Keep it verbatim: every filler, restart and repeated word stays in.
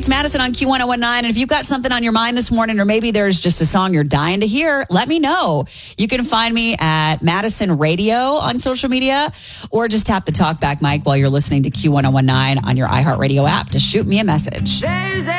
It's Madison on Q ten nineteen. And if you've got something on your mind this morning, or maybe there's just a song you're dying to hear, let me know. You can find me at Madison Radio on social media, or just tap the talkback mic while you're listening to Q ten nineteen on your iHeartRadio app to shoot me a message.